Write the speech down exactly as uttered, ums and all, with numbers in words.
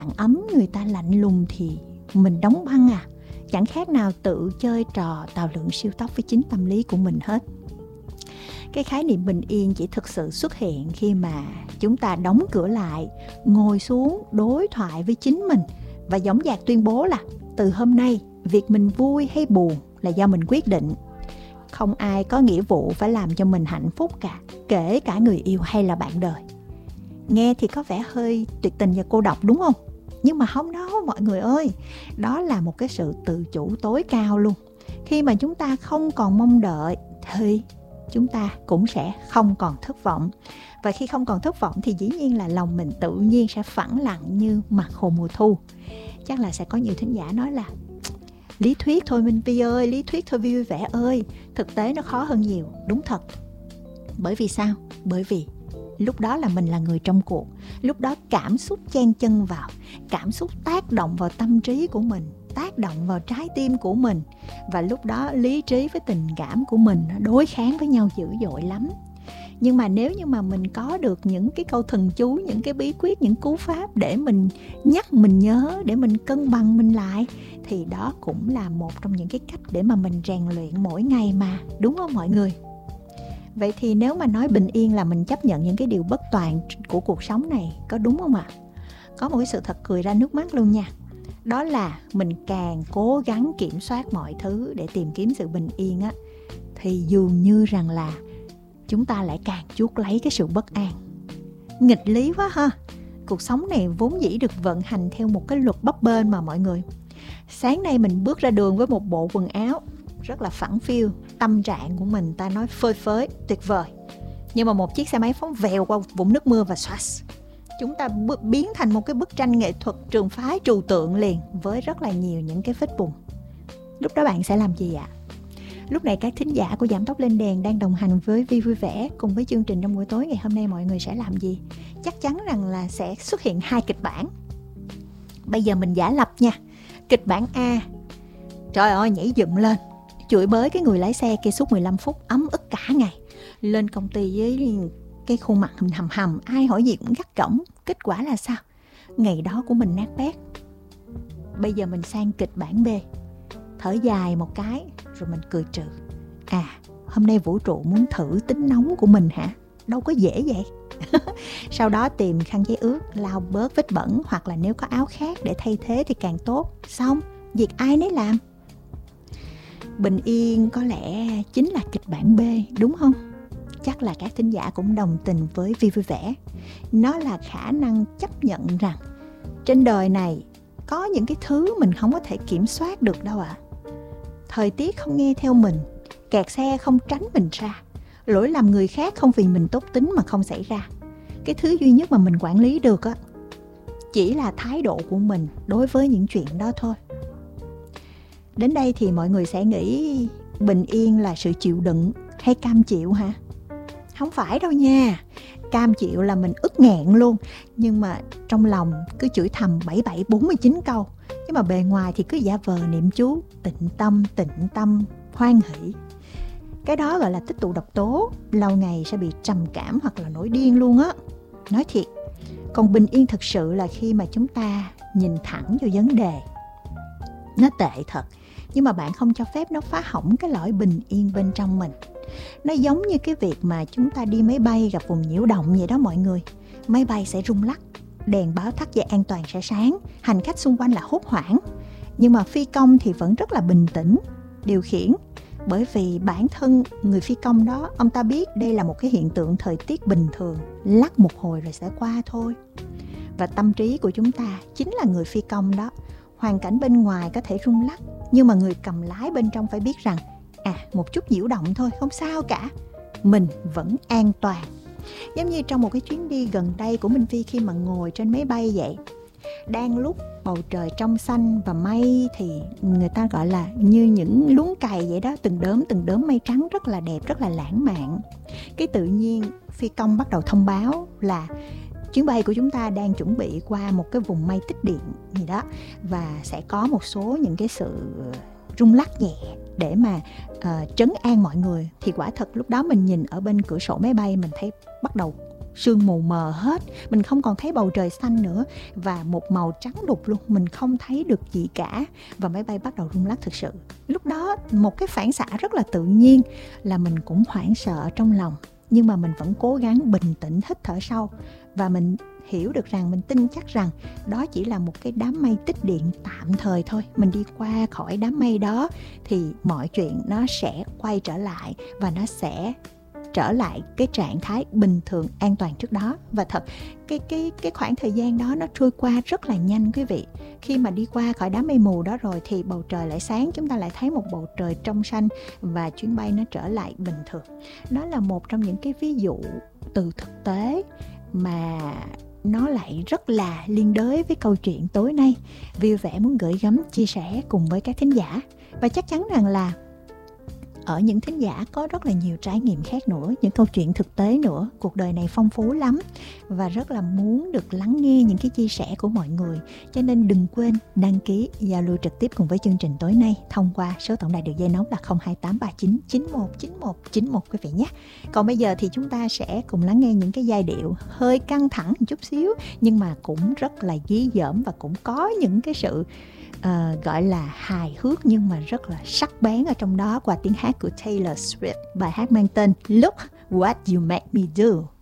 ấm, người ta lạnh lùng thì mình đóng băng à? Chẳng khác nào tự chơi trò tàu lượn siêu tốc với chính tâm lý của mình hết. Cái khái niệm bình yên chỉ thực sự xuất hiện khi mà chúng ta đóng cửa lại, ngồi xuống đối thoại với chính mình và dõng dạc tuyên bố là từ hôm nay, việc mình vui hay buồn là do mình quyết định. Không ai có nghĩa vụ phải làm cho mình hạnh phúc cả, kể cả người yêu hay là bạn đời. Nghe thì có vẻ hơi tuyệt tình và cô độc đúng không? Nhưng mà không đâu mọi người ơi, đó là một cái sự tự chủ tối cao luôn. Khi mà chúng ta không còn mong đợi thì chúng ta cũng sẽ không còn thất vọng. Và khi không còn thất vọng thì dĩ nhiên là lòng mình tự nhiên sẽ phẳng lặng như mặt hồ mùa thu. Chắc là sẽ có nhiều thính giả nói là lý thuyết thôi Minh Vi ơi, lý thuyết thôi Vi vui vẻ ơi, thực tế nó khó hơn nhiều. Đúng thật. Bởi vì sao? Bởi vì lúc đó là mình là người trong cuộc. Lúc đó cảm xúc chen chân vào, cảm xúc tác động vào tâm trí của mình, tác động vào trái tim của mình. Và lúc đó lý trí với tình cảm của mình nó đối kháng với nhau dữ dội lắm. Nhưng mà nếu như mà mình có được những cái câu thần chú, những cái bí quyết, những cú pháp để mình nhắc mình nhớ, để mình cân bằng mình lại, thì đó cũng là một trong những cái cách để mà mình rèn luyện mỗi ngày mà, đúng không mọi người? Vậy thì nếu mà nói bình yên là mình chấp nhận những cái điều bất toàn của cuộc sống này, có đúng không ạ? Có một cái sự thật cười ra nước mắt luôn nha. Đó là mình càng cố gắng kiểm soát mọi thứ để tìm kiếm sự bình yên á, thì dường như rằng là chúng ta lại càng chuốc lấy cái sự bất an. Nghịch lý quá ha. Cuộc sống này vốn dĩ được vận hành theo một cái luật bấp bênh mà mọi người. Sáng nay mình bước ra đường với một bộ quần áo rất là phẳng phiu, tâm trạng của mình ta nói phơi phới, tuyệt vời. Nhưng mà một chiếc xe máy phóng vèo qua vũng nước mưa và xoát, chúng ta biến thành một cái bức tranh nghệ thuật trường phái trừu tượng liền, với rất là nhiều những cái vết bùn. Lúc đó bạn sẽ làm gì ạ? Lúc này các thính giả của Giảm Tốc Lên Đèn đang đồng hành với Vi Vui Vẻ cùng với chương trình trong buổi tối ngày hôm nay, mọi người sẽ làm gì? Chắc chắn rằng là sẽ xuất hiện hai kịch bản. Bây giờ mình giả lập nha. Kịch bản A, trời ơi nhảy dựng lên, chửi bới cái người lái xe kia suốt mười lăm phút, ấm ức cả ngày. Lên công ty với cái khuôn mặt hầm hầm hầm, ai hỏi gì cũng gắt gỏng. Kết quả là sao? Ngày đó của mình nát bét. Bây giờ mình sang kịch bản B, thở dài một cái rồi mình cười trừ. À, hôm nay vũ trụ muốn thử tính nóng của mình hả? Đâu có dễ vậy. Sau đó tìm khăn giấy ướt lau bớt vết bẩn, hoặc là nếu có áo khác để thay thế thì càng tốt. Xong, việc ai nấy làm. Bình yên có lẽ chính là kịch bản B, đúng không? Chắc là các thính giả cũng đồng tình với Vi Vui Vẻ. Nó là khả năng chấp nhận rằng trên đời này có những cái thứ mình không có thể kiểm soát được đâu ạ. À. Thời tiết không nghe theo mình, kẹt xe không tránh mình ra, lỗi lầm người khác không vì mình tốt tính mà không xảy ra. Cái thứ duy nhất mà mình quản lý được á, chỉ là thái độ của mình đối với những chuyện đó thôi. Đến đây thì mọi người sẽ nghĩ bình yên là sự chịu đựng hay cam chịu hả? Không phải đâu nha. Cam chịu là mình ức nghẹn luôn, nhưng mà trong lòng cứ chửi thầm bảy bảy bốn mươi chín câu. Nhưng mà bề ngoài thì cứ giả vờ niệm chú tịnh tâm, tịnh tâm, hoan hỷ. Cái đó gọi là tích tụ độc tố, lâu ngày sẽ bị trầm cảm hoặc là nổi điên luôn á. Nói thiệt. Còn bình yên thực sự là khi mà chúng ta nhìn thẳng vô vấn đề. Nó tệ thật, nhưng mà bạn không cho phép nó phá hỏng cái lõi bình yên bên trong mình. Nó giống như cái việc mà chúng ta đi máy bay gặp vùng nhiễu động vậy đó mọi người. Máy bay sẽ rung lắc, đèn báo thắt dây an toàn sẽ sáng, hành khách xung quanh là hốt hoảng. Nhưng mà phi công thì vẫn rất là bình tĩnh, điều khiển. Bởi vì bản thân người phi công đó, ông ta biết đây là một cái hiện tượng thời tiết bình thường, lắc một hồi rồi sẽ qua thôi. Và tâm trí của chúng ta chính là người phi công đó. Hoàn cảnh bên ngoài có thể rung lắc, nhưng mà người cầm lái bên trong phải biết rằng à, một chút nhiễu động thôi, không sao cả, mình vẫn an toàn. Giống như trong một cái chuyến đi gần đây của Minh Phi, khi mà ngồi trên máy bay vậy, đang lúc bầu trời trong xanh và mây thì người ta gọi là như những luống cày vậy đó, từng đốm từng đốm mây trắng rất là đẹp, rất là lãng mạn. Cái tự nhiên phi công bắt đầu thông báo là chuyến bay của chúng ta đang chuẩn bị qua một cái vùng mây tích điện gì đó, và sẽ có một số những cái sự rung lắc nhẹ để mà uh, trấn an mọi người. Thì quả thật lúc đó mình nhìn ở bên cửa sổ máy bay, mình thấy bắt đầu sương mù mờ hết, mình không còn thấy bầu trời xanh nữa, và một màu trắng đục luôn, mình không thấy được gì cả, và máy bay bắt đầu rung lắc thực sự. Lúc đó một cái phản xạ rất là tự nhiên là mình cũng hoảng sợ trong lòng, nhưng mà mình vẫn cố gắng bình tĩnh hít thở sâu, và mình hiểu được rằng, mình tin chắc rằng đó chỉ là một cái đám mây tích điện tạm thời thôi. Mình đi qua khỏi đám mây đó thì mọi chuyện nó sẽ quay trở lại, và nó sẽ trở lại cái trạng thái bình thường an toàn trước đó. Và thật, cái cái cái khoảng thời gian đó nó trôi qua rất là nhanh quý vị. Khi mà đi qua khỏi đám mây mù đó rồi thì bầu trời lại sáng, chúng ta lại thấy một bầu trời trong xanh, và chuyến bay nó trở lại bình thường. Đó là một trong những cái ví dụ từ thực tế mà nó lại rất là liên đới với câu chuyện tối nay Vui Vẻ muốn gửi gắm chia sẻ cùng với các thính giả. Và chắc chắn rằng là ở những thính giả có rất là nhiều trải nghiệm khác nữa, những câu chuyện thực tế nữa. Cuộc đời này phong phú lắm, và rất là muốn được lắng nghe những cái chia sẻ của mọi người. Cho nên đừng quên đăng ký giao lưu trực tiếp cùng với chương trình tối nay thông qua số tổng đài đường dây nóng là không hai tám ba chín chín một chín một chín một quý vị nhé. Còn bây giờ thì chúng ta sẽ cùng lắng nghe những cái giai điệu hơi căng thẳng một chút xíu, nhưng mà cũng rất là dí dỏm, và cũng có những cái sự Uh, gọi là hài hước nhưng mà rất là sắc bén ở trong đó, qua tiếng hát của Taylor Swift. Bài hát mang tên Look What You Make Me Do.